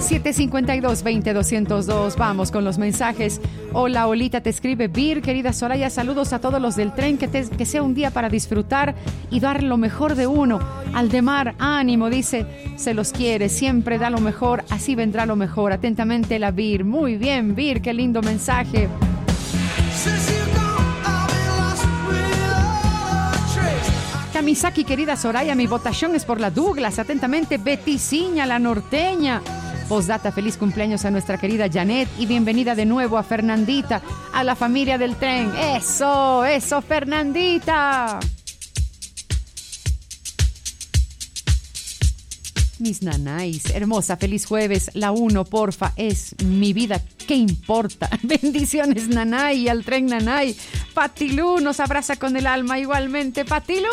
752-20-202. Vamos con los mensajes. Hola, Olita, te escribe Vir. Querida Soraya, saludos a todos los del tren. Que sea un día para disfrutar y dar lo mejor de uno. Aldemar, ánimo, dice, se los quiere, siempre da lo mejor, así vendrá lo mejor. Atentamente, la Vir. Muy bien, Vir, qué lindo mensaje. Kamisaki, querida Soraya, mi votación es por la Douglas. Atentamente, Beticiña, la norteña. Postdata, feliz cumpleaños a nuestra querida Janet y bienvenida de nuevo a Fernandita, a la familia del tren. Eso, Fernandita. Mis nanáis, hermosa, feliz jueves. La 1, porfa, es mi vida, ¿qué importa? Bendiciones, nanay, al tren nanay. Patilú nos abraza con el alma igualmente, Patilú.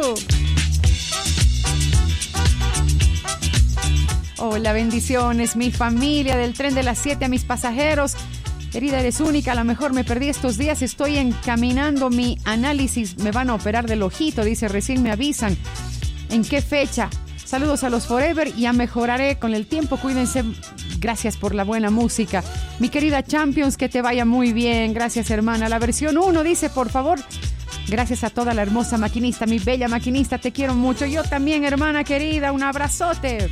Hola, bendiciones, mi familia del tren de las 7, a mis pasajeros. Querida, eres única, a lo mejor me perdí estos días, estoy encaminando mi análisis, me van a operar del ojito, dice, recién me avisan. ¿En qué fecha? Saludos a los Forever, ya mejoraré con el tiempo, cuídense, gracias por la buena música. Mi querida Champions, que te vaya muy bien, gracias hermana. La versión 1 dice, por favor, gracias a toda la hermosa maquinista, mi bella maquinista, te quiero mucho. Yo también, hermana querida, un abrazote.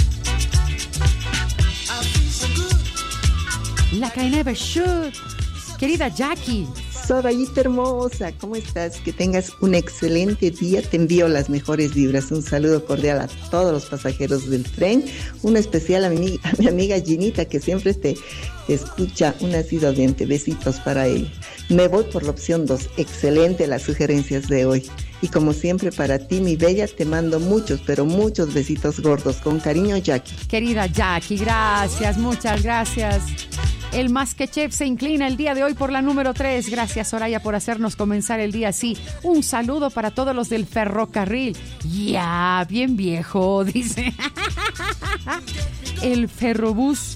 Like I never should. Querida Jackie. Sorayita hermosa, ¿cómo estás? Que tengas un excelente día. Te envío las mejores vibras. Un saludo cordial a todos los pasajeros del tren. Un especial a mi amiga Ginita, que siempre te escucha. Un asiduamente. Besitos para ella. Me voy por la opción 2. Excelente las sugerencias de hoy. Y como siempre para ti, mi bella, te mando muchos, pero muchos besitos gordos. Con cariño, Jackie. Querida Jackie, gracias, muchas gracias. El Más que Chef se inclina el día de hoy por la número 3. Gracias, Soraya, por hacernos comenzar el día así. Un saludo para todos los del ferrocarril. Ya, bien viejo, dice. El ferrobús.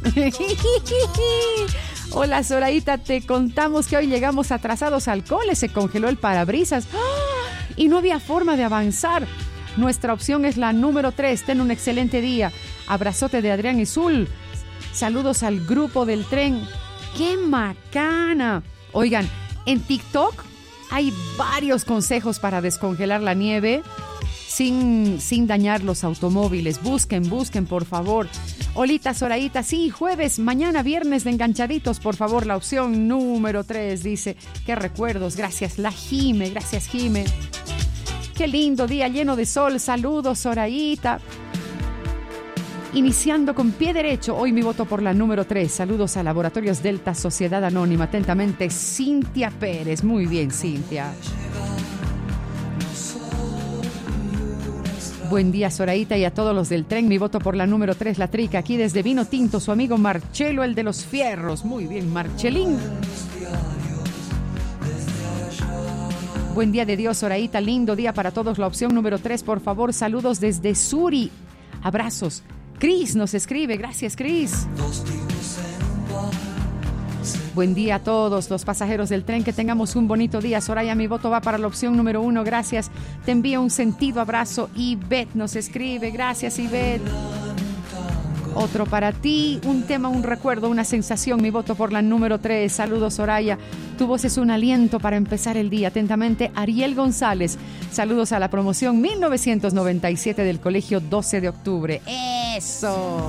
Hola, Sorayita, te contamos que hoy llegamos atrasados al cole. Se congeló el parabrisas. Y no había forma de avanzar. Nuestra opción es la número 3. Ten un excelente día. Abrazote de Adrián y Zul. Saludos al grupo del tren. ¡Qué macana! Oigan, en TikTok hay varios consejos para descongelar la nieve sin dañar los automóviles. Busquen, por favor. Olita, Sorayita, sí, jueves, mañana, viernes de enganchaditos, por favor, la opción número 3, dice. ¡Qué recuerdos! Gracias, la Jime, gracias, Jime. ¡Qué lindo día lleno de sol! Saludos, Sorayita. Iniciando con pie derecho, hoy mi voto por la número 3. Saludos a Laboratorios Delta Sociedad Anónima. Atentamente, Cintia Pérez. Muy bien, Cintia. Buen día, Sorayita, y a todos los del tren. Mi voto por la número 3, la Trica. Aquí desde Vino Tinto, su amigo Marcelo, el de los fierros. Muy bien, Marchelín. Buen día de Dios, Sorayita. Lindo día para todos. La opción número 3, por favor. Saludos desde Suri. Abrazos. Cris nos escribe, gracias Cris. Buen día a todos los pasajeros del tren, que tengamos un bonito día. Soraya, mi voto va para la opción número 1, gracias. Te envío un sentido abrazo. Ivette nos escribe, gracias Ivette. Otro para ti, un tema, un recuerdo, una sensación. Mi voto por la número 3. Saludos, Soraya. Tu voz es un aliento para empezar el día. Atentamente, Ariel González. Saludos a la promoción 1997 del Colegio 12 de Octubre. ¡Eso!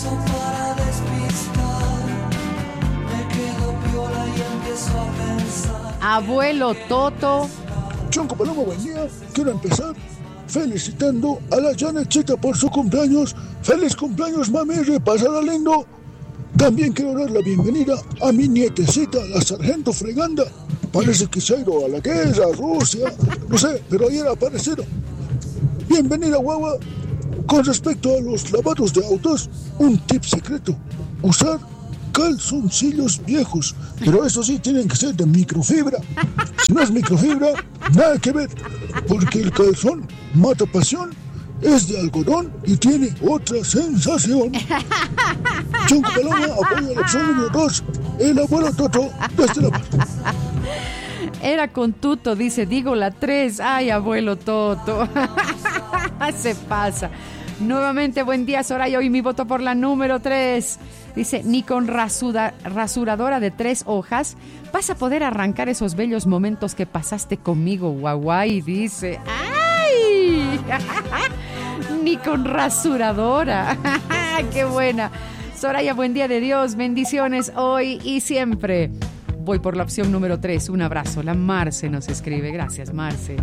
Abuelo Toto. Chonco Paloma, buen día. Quiero empezar felicitando a la Janetcita por su cumpleaños. ¡Feliz cumpleaños, mami! ¡Repásala lindo! También quiero dar la bienvenida a mi nietecita, la Sargento Freganda. Parece que se ha ido a la guerra, a Rusia, no sé, pero ayer aparecieron. Bienvenida, guagua. Con respecto a los lavados de autos, un tip secreto: usar calzoncillos viejos, pero eso sí tienen que ser de microfibra. Si no es microfibra, nada que ver, porque el calzón mata pasión, es de algodón y tiene otra sensación. Chonco Paloma apoya la opción número 2, el abuelo Toto desde la parte. Era con Tuto, digo la 3. Ay, abuelo Toto. Se pasa. Nuevamente, buen día, Soraya. Hoy mi voto por la número 3. Dice, ni con rasuradora de 3 hojas vas a poder arrancar esos bellos momentos que pasaste conmigo, guaguay. Dice, ¡ay! Ni con rasuradora. ¡Qué buena! Soraya, buen día de Dios. Bendiciones hoy y siempre. Voy por la opción número 3. Un abrazo. La Marce nos escribe. Gracias, Marce.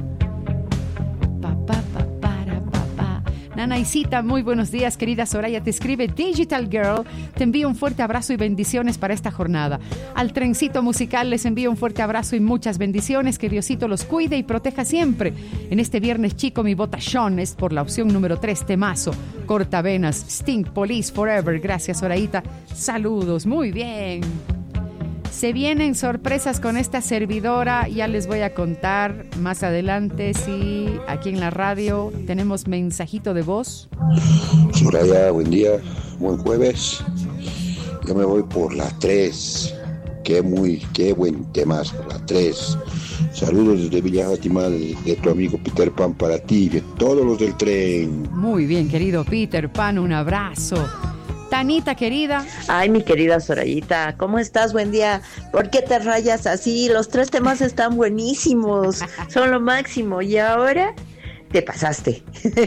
Nanaisita, muy buenos días, querida Soraya. Te escribe Digital Girl. Te envío un fuerte abrazo y bendiciones para esta jornada. Al trencito musical les envío un fuerte abrazo y muchas bendiciones. Que Diosito los cuide y proteja siempre. En este viernes chico, mi vota Sean es por la opción número 3, temazo. Cortavenas, Sting, Police Forever. Gracias, Sorayita. Saludos, muy bien. Se vienen sorpresas con esta servidora, ya les voy a contar más adelante. Sí, aquí en la radio tenemos mensajito de voz. Soraya, buen día, buen jueves. Yo me voy por la 3. Qué buen temazo, la 3. Saludos desde Villa Fátima de tu amigo Peter Pan para ti y de todos los del tren. Muy bien, querido Peter Pan, un abrazo. Tanita, querida. Ay, mi querida Sorayita, ¿cómo estás? Buen día. ¿Por qué te rayas así? Los 3 temas están buenísimos, son lo máximo. Y ahora te pasaste.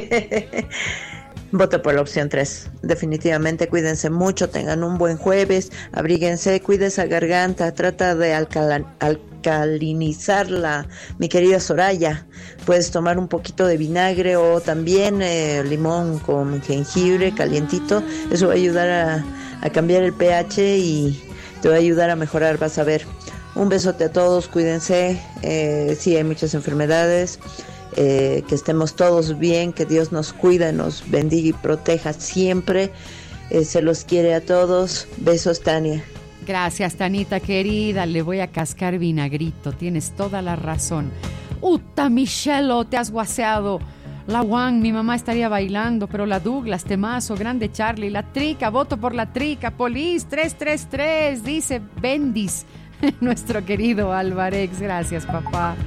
Voto por la opción 3. Definitivamente, cuídense mucho, tengan un buen jueves, abríguense, cuide esa garganta, trata de alcalinizarla, mi querida Soraya. Puedes tomar un poquito de vinagre o también limón con jengibre calientito. Eso va a ayudar a cambiar el pH y te va a ayudar a mejorar, vas a ver. Un besote a todos, cuídense. Sí, hay muchas enfermedades. Que estemos todos bien, que Dios nos cuida, nos bendiga y proteja siempre. Se los quiere a todos. Besos, Tania. Gracias, Tanita querida. Le voy a cascar vinagrito. Tienes toda la razón. Uta, Michelo, te has guaseado. La Juan, mi mamá estaría bailando, pero la Douglas, temazo, grande Charlie, la Trica, voto por la Trica, Polis 333, dice Bendis, nuestro querido Álvarez. Gracias, papá.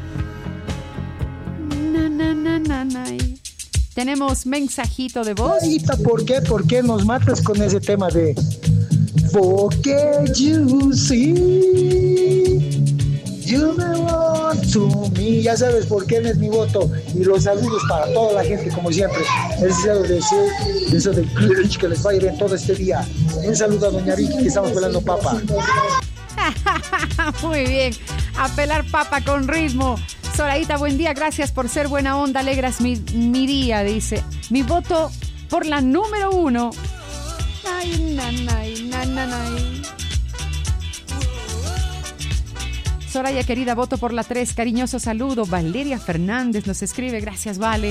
Tenemos mensajito de voz. ¿Por qué nos matas con ese tema de Forget you see you me want to me? Ya sabes por qué es mi voto. Y los saludos para toda la gente, como siempre. Deseo de que les vaya bien todo este día. Un saludo a doña Vicky, que estamos pelando papa. Muy bien, a pelar papa con ritmo. Sorayita, buen día, gracias por ser buena onda, alegras mi día, dice. Mi voto por la número 1. Ay, nanay. Soraya, querida, voto por la 3. Cariñoso saludo. Valeria Fernández nos escribe, gracias, Vale.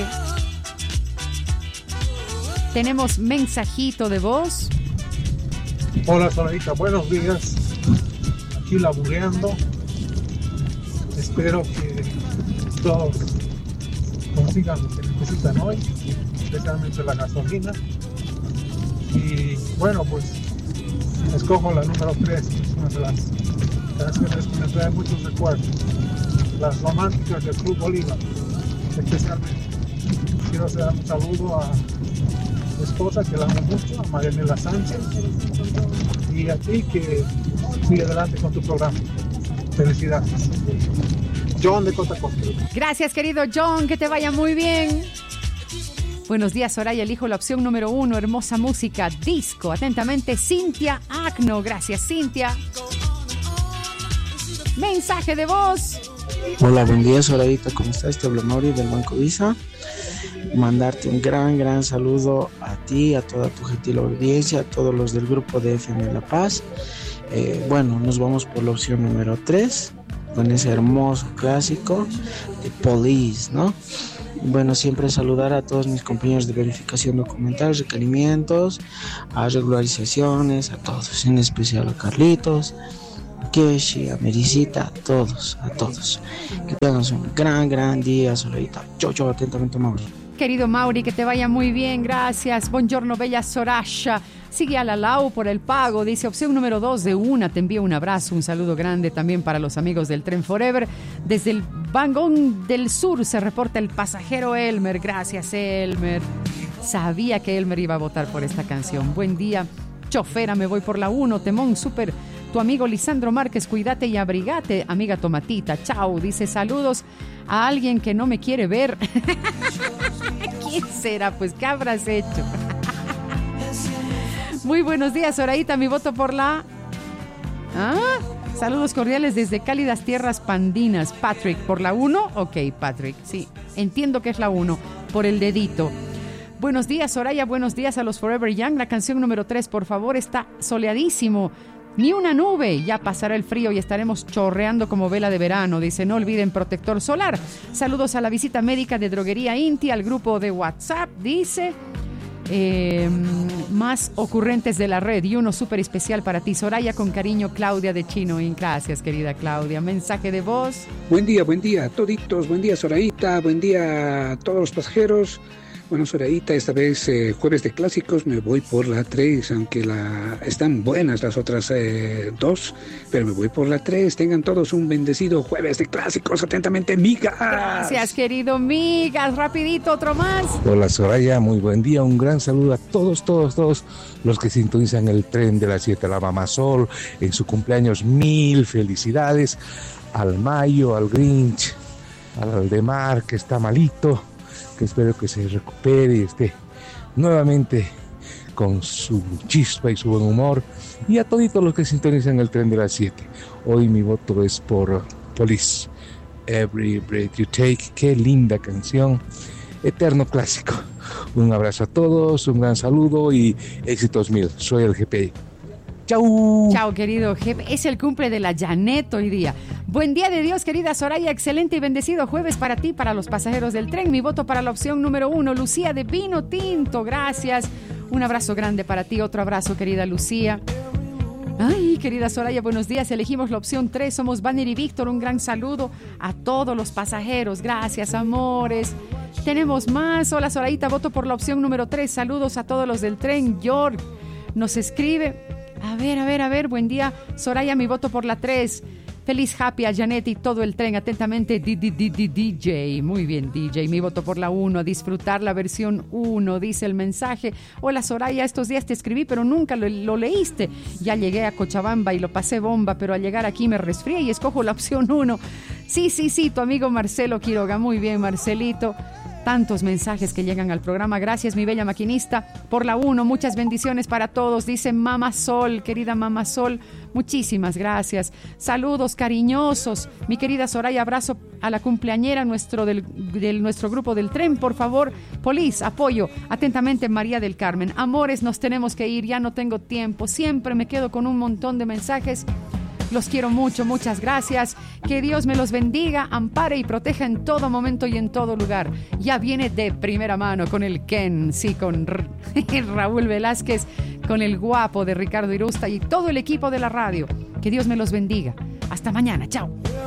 Tenemos mensajito de voz. Hola, Sorayita, buenos días. Aquí labureando. Espero que todos consigan lo que necesitan hoy, especialmente la gasolina. Y bueno, pues escojo la número 3, es una de las canciones que me trae muchos recuerdos, las románticas del Club Bolívar, especialmente. Quiero hacer un saludo a mi esposa, que la amo mucho, a Marianela Sánchez, y a ti, que sigue adelante con tu programa. Felicidades. John de Cotacoca. Gracias, querido John, que te vaya muy bien. Buenos días, Soraya, elijo la opción número 1, hermosa música, disco. Atentamente, Cintia Agno. Gracias, Cintia. Mensaje de voz. Hola, buen día, Sorayita, ¿cómo estás? Te hablo Mauri del Banco Visa. Mandarte un gran saludo a ti, a toda tu gentil audiencia, a todos los del grupo de FM La Paz. Bueno, nos vamos por la opción número 3, con ese hermoso clásico de Police, ¿no? Bueno, siempre saludar a todos mis compañeros de verificación documental, requerimientos, a regularizaciones, a todos, en especial a Carlitos, a Keshi, a Mericita, a todos. Que tengan un gran día, Sorayita. Yo, atentamente, Mauri. Querido Mauri, que te vaya muy bien, gracias. Buongiorno, bella Soraya. Sigue a la Lau por el pago, dice opción número 2 de una. Te envío un abrazo, un saludo grande también para los amigos del Tren Forever. Desde el vagón del sur se reporta el pasajero Elmer. Gracias, Elmer. Sabía que él me iba a votar por esta canción. Buen día, chofera, me voy por la 1. Temón, súper. Tu amigo Lisandro Márquez, cuídate y abrigate. Amiga Tomatita, chao. Dice, saludos a alguien que no me quiere ver. ¿Quién será? Pues, ¿qué habrás hecho? Muy buenos días, Zoraíta, mi voto por la... Saludos cordiales desde cálidas tierras pandinas. Patrick, ¿por la 1? Ok, Patrick, sí, entiendo que es la 1, por el dedito. Buenos días, Soraya, buenos días a los Forever Young. La canción número 3, por favor, está soleadísimo. Ni una nube, ya pasará el frío y estaremos chorreando como vela de verano. Dice, no olviden protector solar. Saludos a la visita médica de Droguería Inti, al grupo de WhatsApp, dice... más ocurrentes de la red y uno súper especial para ti, Soraya, con cariño, Claudia de Chinoín. Gracias, querida Claudia. Mensaje de voz. Buen día toditos, buen día Soraíta, buen día a todos los pasajeros. Bueno, Soraíta, esta vez jueves de clásicos, me voy por la 3, aunque están buenas las otras 2, pero me voy por la 3. Tengan todos un bendecido jueves de clásicos. Atentamente, Migas. Gracias, querido Migas. Rapidito, otro más. Hola, Soraya, muy buen día. Un gran saludo a todos los que sintonizan el tren de las 7, a la Mamá Sol en su cumpleaños. 1000 felicidades. Al Mayo, al Grinch, al Aldemar, que está malito, que espero que se recupere y esté nuevamente con su chispa y su buen humor, y a toditos los que sintonizan el tren de las 7. Hoy mi voto es por Police, Every Breath You Take. Qué linda canción, eterno clásico. Un abrazo a todos, un gran saludo y éxitos 1000. Soy el GPI. Chau. Chao, querido jefe. Es el cumple de la Janet hoy día. Buen día de Dios, querida Soraya. Excelente y bendecido jueves para ti, para los pasajeros del tren. Mi voto para la opción número 1, Lucía de Vino Tinto. Gracias. Un abrazo grande para ti. Otro abrazo, querida Lucía. Ay, querida Soraya, buenos días. Elegimos la opción 3. Somos Banner y Víctor. Un gran saludo a todos los pasajeros. Gracias, amores. Tenemos más. Hola, Sorayita. Voto por la opción número 3. Saludos a todos los del tren. York nos escribe... A ver, buen día, Soraya, mi voto por la 3. Feliz happy a Janet y todo el tren. Atentamente, DJ. Muy bien, DJ. Mi voto por la 1. A disfrutar la versión 1, dice el mensaje. Hola, Soraya, estos días te escribí, pero nunca lo leíste. Ya llegué a Cochabamba y lo pasé bomba, pero al llegar aquí me resfrié y escojo la opción 1. Sí, tu amigo Marcelo Quiroga. Muy bien, Marcelito. Tantos mensajes que llegan al programa. Gracias, mi bella maquinista, por la 1. Muchas bendiciones para todos. Dice Mama Sol, querida Mama Sol. Muchísimas gracias. Saludos cariñosos. Mi querida Soraya, abrazo a la cumpleañera nuestro grupo del tren. Por favor, Police, apoyo. Atentamente, María del Carmen. Amores, nos tenemos que ir. Ya no tengo tiempo. Siempre me quedo con un montón de mensajes. Los quiero mucho, muchas gracias. Que Dios me los bendiga, ampare y proteja en todo momento y en todo lugar. Ya viene de primera mano con el Ken, sí, con Raúl Velázquez, con el guapo de Ricardo Irusta y todo el equipo de la radio. Que Dios me los bendiga. Hasta mañana, chao.